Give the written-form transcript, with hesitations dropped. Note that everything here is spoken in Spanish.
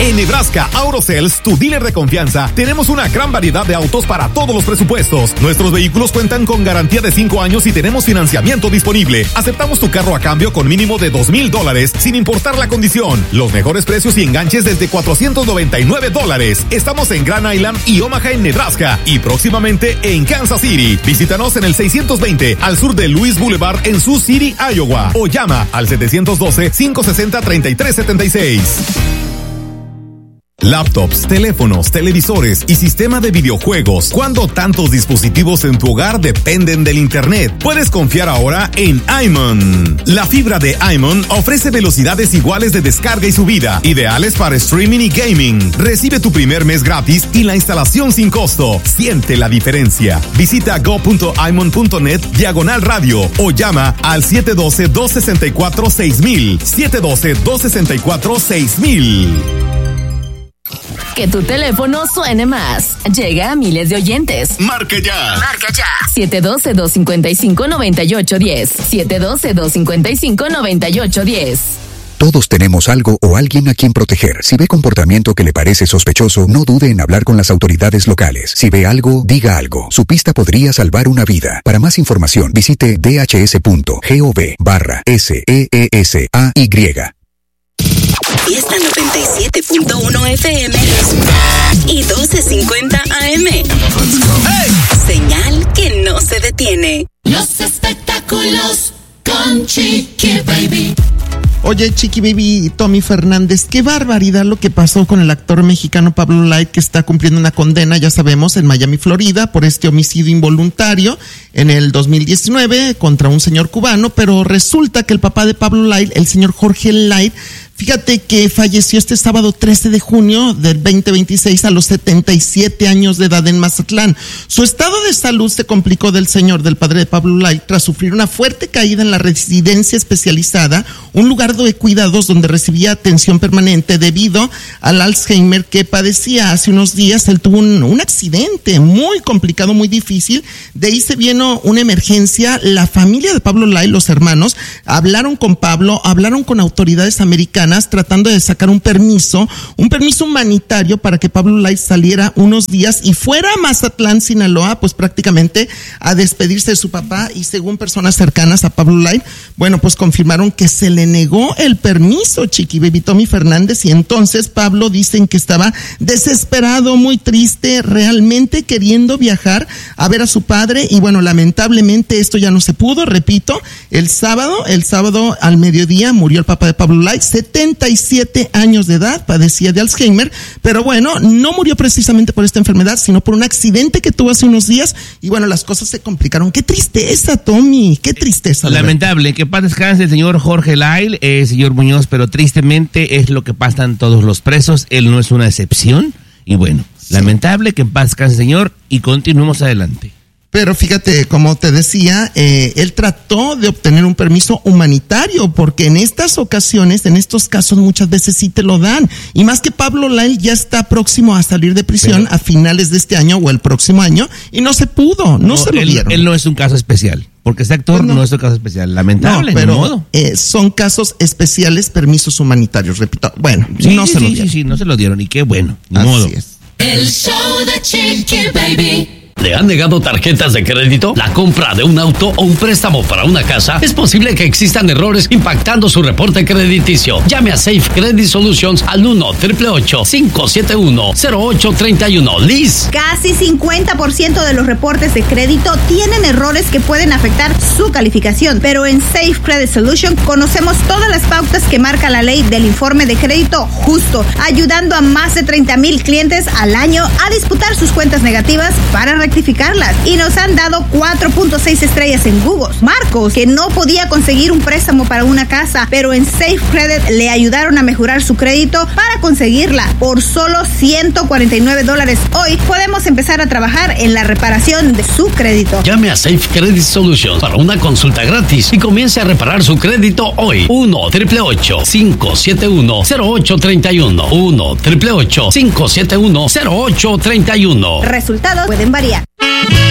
En Nebraska Auto Sales, tu dealer de confianza, tenemos una gran variedad de autos para todos los presupuestos. Nuestros vehículos cuentan con garantía de 5 años y tenemos financiamiento disponible. Aceptamos tu carro a cambio con mínimo de $2,000 sin importar la condición. Los mejores precios y enganches desde $499. Estamos en Grand Island y Omaha en Nebraska y próximamente en Kansas City. Visítanos en el 620 al sur de Louis Boulevard en Sioux City, Iowa, o llama al 712-560-3376. Laptops, teléfonos, televisores y sistema de videojuegos. ¿Cuándo tantos dispositivos en tu hogar dependen del internet? Puedes confiar ahora en iMon. La fibra de iMon ofrece velocidades iguales de descarga y subida, ideales para streaming y gaming. Recibe tu primer mes gratis y la instalación sin costo. Siente la diferencia. Visita go.imon.net/radio o llama al 712-264-6000. 712-264-6000. Que tu teléfono suene más. Llega a miles de oyentes. Marque ya. Marca ya. 712-255-9810. 712-255-9810. Todos tenemos algo o alguien a quien proteger. Si ve comportamiento que le parece sospechoso, no dude en hablar con las autoridades locales. Si ve algo, diga algo. Su pista podría salvar una vida. Para más información, visite dhs.gov/SEESAY. Fiesta 97.1 FM y 1250 AM. ¡Hey! Señal que no se detiene. Los espectáculos con Chiqui Baby. Oye, Chiqui Baby y Tommy Fernández, qué barbaridad lo que pasó con el actor mexicano Pablo Lyle, que está cumpliendo una condena, ya sabemos, en Miami, Florida, por este homicidio involuntario en el 2019 contra un señor cubano, pero resulta que el papá de Pablo Lyle, el señor Jorge Lyle, fíjate que falleció este sábado 13 de junio del 2026 a los 77 años de edad en Mazatlán. Su estado de salud se complicó del padre de Pablo Lyle, tras sufrir una fuerte caída en la residencia especializada, un lugar de cuidados donde recibía atención permanente debido al Alzheimer que padecía. Hace unos días él tuvo un accidente muy complicado, muy difícil. De ahí se vino una emergencia. La familia de Pablo Lyle, los hermanos, hablaron con Pablo, hablaron con autoridades americanas tratando de sacar un permiso humanitario para que Pablo Lyle saliera unos días y fuera a Mazatlán, Sinaloa, pues prácticamente a despedirse de su papá. Y según personas cercanas a Pablo Lyle, bueno, pues confirmaron que se le negó el permiso, Chiqui Baby, Tommy Fernández, y entonces Pablo dicen que estaba desesperado, muy triste, realmente queriendo viajar a ver a su padre. Y bueno, lamentablemente esto ya no se pudo. Repito, el sábado al mediodía murió el papá de Pablo Lyle, 77 años de edad, padecía de Alzheimer, pero bueno, no murió precisamente por esta enfermedad, sino por un accidente que tuvo hace unos días, y bueno, las cosas se complicaron. Qué tristeza, Tommy, qué tristeza. Lamentable, que paz descanse el señor Jorge Lyle, señor Muñoz, pero tristemente es lo que pasan todos los presos, él no es una excepción, y bueno, sí. Lamentable, que en paz descanse, señor, y continuemos adelante. Pero fíjate, como te decía, él trató de obtener un permiso humanitario, porque en estas ocasiones, en estos casos, muchas veces sí te lo dan. Y más que Pablo Lyle ya está próximo a salir de prisión a finales de este año o el próximo año, y no se pudo, no se lo dieron. Él no es un caso especial, porque ese actor no es un caso especial, lamentable, no, pero de modo. Son casos especiales, permisos humanitarios, repito. Bueno, no se lo dieron. Sí, no se lo dieron, y qué bueno, de Así modo. es. El show de Chiqui Baby. ¿Le han negado tarjetas de crédito? ¿La compra de un auto o un préstamo para una casa? Es posible que existan errores impactando su reporte crediticio. Llame a Safe Credit Solutions al 1-888-571-0831. Liz. Casi 50% de los reportes de crédito tienen errores que pueden afectar su calificación, pero en Safe Credit Solutions conocemos todas las pautas que marca la ley del informe de crédito justo, ayudando a más de 30,000 clientes al año a disputar sus cuentas negativas para rectificarlas, y nos han dado 4.6 estrellas en Google. Marcos, que no podía conseguir un préstamo para una casa, pero en Safe Credit le ayudaron a mejorar su crédito para conseguirla por solo $149. Hoy podemos empezar a trabajar en la reparación de su crédito. Llame a Safe Credit Solutions para una consulta gratis y comience a reparar su crédito hoy. 1-888-571-0831. 1-888-571-0831. Resultados pueden variar.